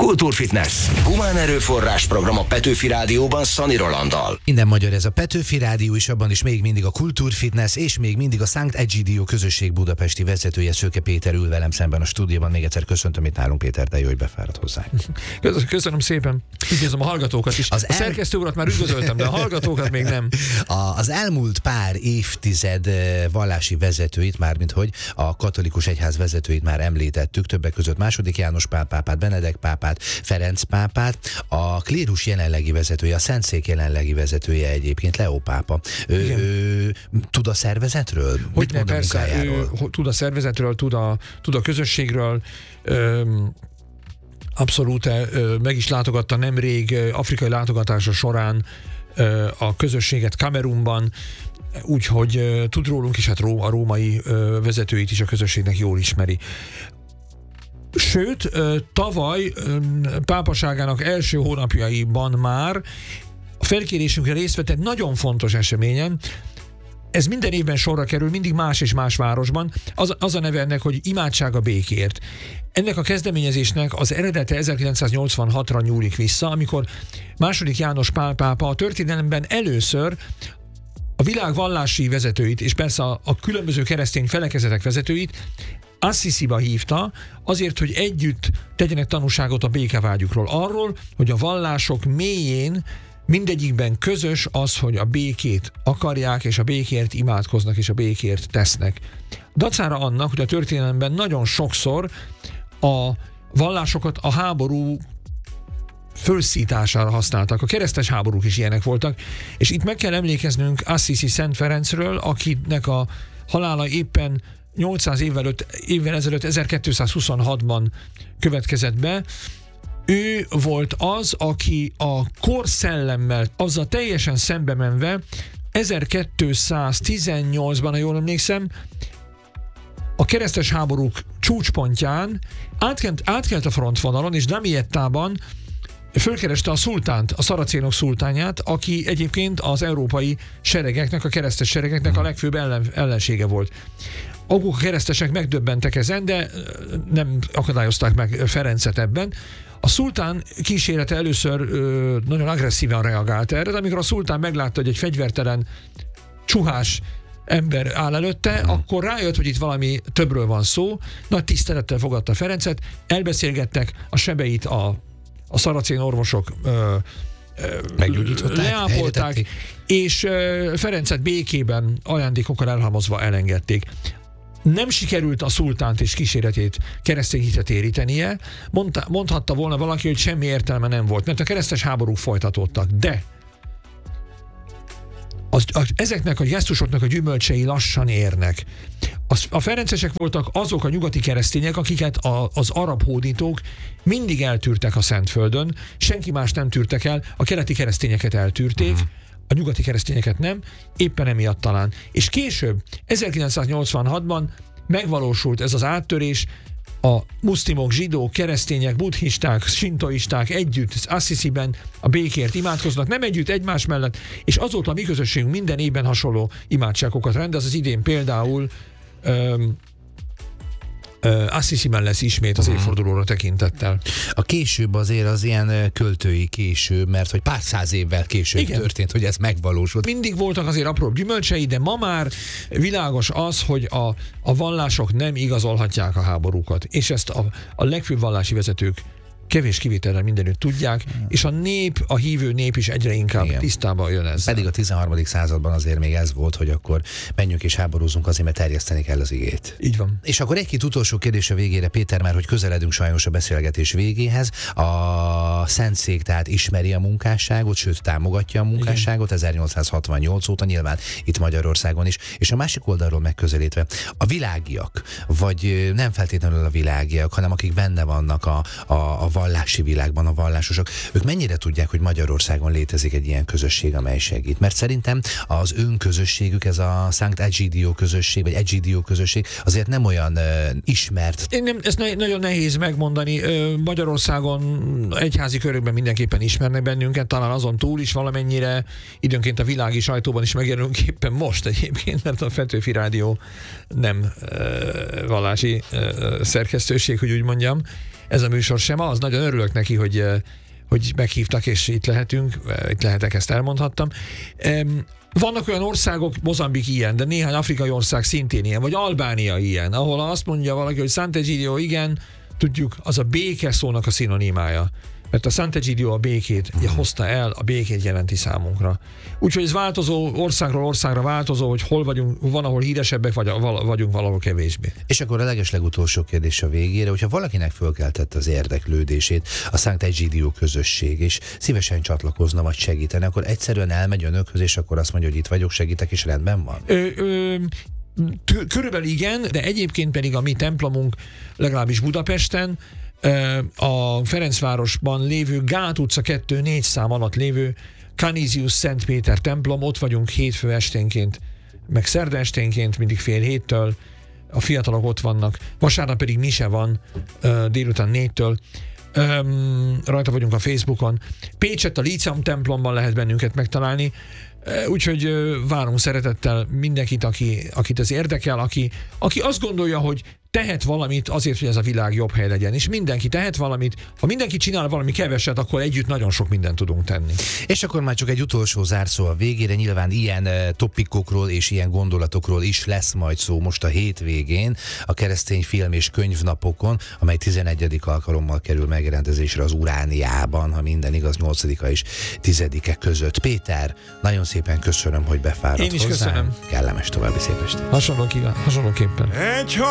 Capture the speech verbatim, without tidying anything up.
Kultúrfitness. Humán erőforrás program a Petőfi Rádióban Szani Rolanddal. Minden magyar ez a Petőfi Rádió, és abban is még mindig a Kultúrfitness, és még mindig a Sankt Egidio közösség budapesti vezetője, Szőke Péter ül velem szemben a stúdióban. Még egyszer köszöntöm itt nálunk, Péter, de jó, hogy befáradt hozzá. Köszönöm szépen. Üdvözlöm a hallgatókat is. Az a el... szerkesztő urat már üdvözöltem, de a hallgatókat még nem. A, az elmúlt pár évtized vallási vezetőit, mármint hogy a katolikus egyház vezetőit már említettük, többek között második János Pál pápát, Benedek pápát, Ferenc pápát, a klérus jelenlegi vezetője, a Szentszék jelenlegi vezetője egyébként Leó pápa. Ő, ő, tud a szervezetről? Hogy ne, persze, ő tud a szervezetről, tud a, tud a közösségről, öm, abszolút ö, meg is látogatta nemrég afrikai látogatása során ö, a közösséget Kamerunban, úgyhogy ö, tud rólunk is, hát a római ö, vezetőit is a közösségnek jól ismeri. Sőt, tavaly pápaságának első hónapjaiban már a felkérésünkre részt vett egy nagyon fontos eseményen. Ez minden évben sorra kerül, mindig más és más városban. Az, az a neve ennek, hogy Imádság a békért. Ennek a kezdeményezésnek az eredete ezerkilencszáznyolcvanhatra nyúlik vissza, amikor második János Pál pápa a történelemben először a világ vallási vezetőit, és persze a, a különböző keresztény felekezetek vezetőit Assisiba hívta, azért, hogy együtt tegyenek tanúságot a békevágyukról. Arról, hogy a vallások mélyén mindegyikben közös az, hogy a békét akarják, és a békért imádkoznak, és a békért tesznek. Dacára annak, hogy a történelemben nagyon sokszor a vallásokat a háború fölszítására használtak. A keresztes háborúk is ilyenek voltak, és itt meg kell emlékeznünk Assisi Szent Ferencről, akinek a halála éppen nyolcszáz évvel, évvel ezelőtt ezerkétszázhuszonhatban következett be. Ő volt az, aki a korszellemmel, azzal teljesen szembe menve ezerkétszáztizennyolcban, ha jól emlékszem, a keresztes háborúk csúcspontján átkelt, átkelt a frontvonalon, és Damiettában fölkereste a szultánt, a szaracénok szultánját, aki egyébként az európai seregeknek, a keresztes seregeknek a legfőbb ellen, ellensége volt. Maguk a keresztesek megdöbbentek ezen, de nem akadályozták meg Ferencet ebben. A szultán kísérete először ö, nagyon agresszíven reagált erre, de amikor a szultán meglátta, hogy egy fegyvertelen, csuhás ember áll előtte, hmm. akkor rájött, hogy itt valami többről van szó, nagy tisztelettel fogadta Ferencet, elbeszélgettek, a sebeit a, a szaracén orvosok ö, leápolták, és ö, Ferencet békében ajándékokkal elhalmozva elengedték. Nem sikerült a szultánt és kíséretét, keresztény hitet térítenie. Mondta, mondhatta volna valaki, hogy semmi értelme nem volt, mert a keresztes háborúk folytatódtak. De az, a, ezeknek a gesztusoknak a gyümölcsei lassan érnek. Az, a ferencesek voltak azok a nyugati keresztények, akiket a, az arab hódítók mindig eltűrtek a Szentföldön, senki más nem tűrtek el, a keleti keresztényeket eltűrték, uh-huh. a nyugati keresztényeket nem, éppen emiatt talán. És később, ezerkilencszáznyolcvanhatban megvalósult ez az áttörés, a muszlimok, zsidók, keresztények, buddhisták, sintoisták együtt Assisiben a békért imádkoznak, nem együtt, egymás mellett, és azóta a mi közösségünk minden évben hasonló imádságokat rendez. Az idén például öm, Uh, Assisiben lesz ismét az évfordulóra tekintettel. A később azért az ilyen költői később, mert hogy pár száz évvel később Igen. történt, hogy ez megvalósult. Mindig voltak azért apró gyümölcsei, de ma már világos az, hogy a, a vallások nem igazolhatják a háborúkat, és ezt a, a legfőbb vallási vezetők kevés kivétellel mindenütt tudják, és a nép, a hívő nép is egyre inkább Igen. tisztában jön ezzel. Pedig a tizenharmadik században azért még ez volt, hogy akkor menjünk és háborúzunk azért, mert terjeszteni kell az igét. Így van. És akkor egy-két utolsó kérdés a végére, Péter, már hogy közeledünk sajnos a beszélgetés végéhez. A Szentszék tehát ismeri a munkásságot, sőt támogatja a munkásságot Igen. ezernyolcszázhatvannyolc óta, nyilván itt Magyarországon is. És a másik oldalról megközelítve, a világiak, vagy nem feltétlenül a világiak, hanem akik benne vannak a, a, a vallási világban, a vallásosok, ők mennyire tudják, hogy Magyarországon létezik egy ilyen közösség, amely segít? Mert szerintem az önközösségük, ez a Sankt Egidio közösség, vagy Egidio közösség, azért nem olyan uh, ismert. Én nem, ezt ne, nagyon nehéz megmondani. Magyarországon egyházi körökben mindenképpen ismernek bennünket, talán azon túl is valamennyire, időnként a világi sajtóban is megjelenünk éppen most egyébként, mert a Petőfi Rádió nem uh, vallási uh, szerkesztőség, hogy úgy mondjam. ez a műsor sem az. Nagyon örülök neki, hogy, hogy meghívtak, és itt lehetünk, itt lehetek, ezt elmondhattam. Vannak olyan országok, Mozambik ilyen, de néhány afrikai ország szintén ilyen, vagy Albánia ilyen, ahol azt mondja valaki, hogy Sant'Egidio, igen, tudjuk, az a béke szónak a szinonimája. Mert a Sant'Egidio a békét uh-huh. hozta el, a békét jelenti számunkra. Úgyhogy ez változó, országról országra változó, hogy hol vagyunk, van, ahol híresebbek, vagy vagyunk valahol kevésbé. És akkor a legeslegutolsó kérdés a végére, hogyha valakinek fölkeltette az érdeklődését a Sant'Egidio közösség, és szívesen csatlakozna, vagy segítene, akkor egyszerűen elmegy önökhöz, és akkor azt mondja, hogy itt vagyok, segítek, és rendben van? Ö, ö, körülbelül igen, de egyébként pedig a mi templomunk, legalábbis Budapesten, a Ferencvárosban lévő Gát utca kettő négy szám alatt lévő Canisius Szent Péter templom, ott vagyunk hétfő esténként, meg szerda esténként, mindig fél héttől, a fiatalok ott vannak, vasárnap pedig mise van délután négytől, rajta vagyunk a Facebookon. Pécsett a Líceum templomban lehet bennünket megtalálni, úgyhogy várunk szeretettel mindenkit, aki, akit ez érdekel, aki, aki azt gondolja, hogy tehet valamit azért, hogy ez a világ jobb hely legyen. És mindenki tehet valamit. Ha mindenki csinál valami keveset, akkor együtt nagyon sok mindent tudunk tenni. És akkor már csak egy utolsó zárszó a végére. Nyilván ilyen uh, topikokról és ilyen gondolatokról is lesz majd szó most a hétvégén a keresztény film és könyvnapokon, amely tizenegyedik alkalommal kerül megrendezésre az Urániában, ha minden igaz, nyolcadika és tizedike között. Péter, nagyon szépen köszönöm, hogy befáradt Én is hozzám. köszönöm. Kellemes további szép estét. Hasonló kíván, hasonlóképpen.